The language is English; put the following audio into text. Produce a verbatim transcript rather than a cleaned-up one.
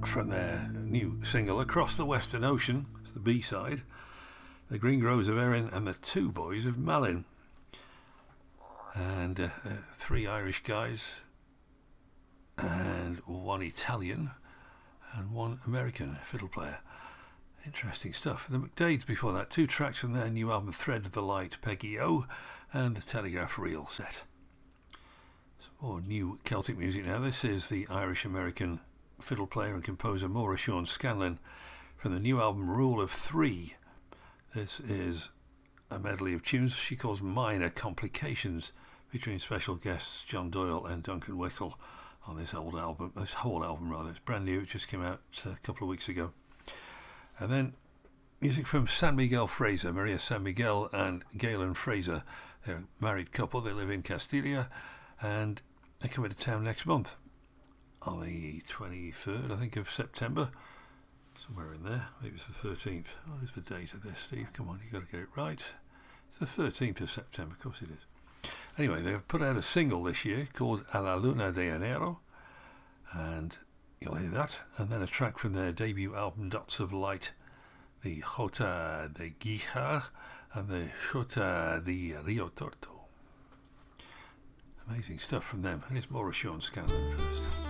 from their new single Across the Western Ocean. It's the B-side. The Green Groves of Erin and the Two Boys of Malin. And uh, uh, three Irish guys and one Italian and one American fiddle player. Interesting stuff. The McDades before that, two tracks from their new album Thread of the Light, Peggy O, and the Telegraph Reel set. Some more new Celtic music now. This is the Irish-American fiddle player and composer Maura Sean Scanlon from the new album Rule of Three. This is a medley of tunes she calls Minor Complications, featuring special guests John Doyle and Duncan Wickle on this old album, this whole album rather. It's brand new, it just came out a couple of weeks ago. And then music from San Miguel Fraser, Maria San Miguel and Galen Fraser. They're a married couple, they live in Castilla, and they come into town next month on the twenty-third, I think, of September. Somewhere in there, maybe it's the thirteenth. What is the date of this, Steve? Come on, you've got to get it right. It's the thirteenth of September, of course it is. Anyway, they've put out a single this year called A la Luna de Enero, and you'll hear that. And then a track from their debut album Dots of Light, the Jota de Guijar and the Jota de Rio Torto. Amazing stuff from them. And it's Maura Sean Scanlon first.